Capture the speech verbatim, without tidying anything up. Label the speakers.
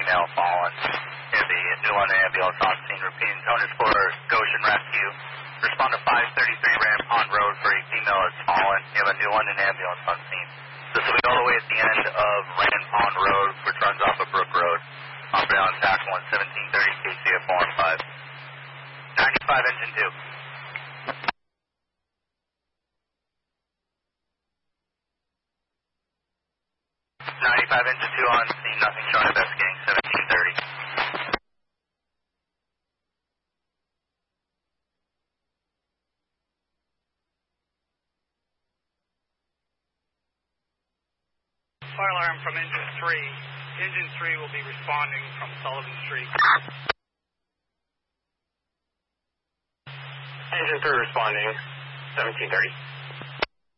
Speaker 1: male fallen. It'll be a new one ambulance on scene. Repeating tone is for Goshen Rescue. Respond to five thirty-three Rand Pond Road for a female that's fallen. You have a new one in ambulance on scene. This will be all the way at the end of Rand Pond Road, which runs off of Brook Road. Operating on tax one seventeen thirty K C F four one five. ninety-five engine two. ninety-five engine two on scene, nothing showing investigating, seventeen thirty.
Speaker 2: Fire alarm from engine three. Engine three will be responding from Sullivan Street.
Speaker 3: Engine three responding, seventeen thirty.